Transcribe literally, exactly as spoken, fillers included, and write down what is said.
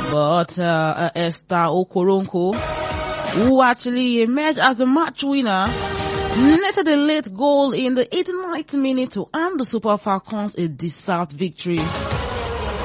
But uh, Esther Okoronko, who actually emerged as the match winner, netted a late goal in the eighty-ninth minute to earn the Super Falcons a deserved victory.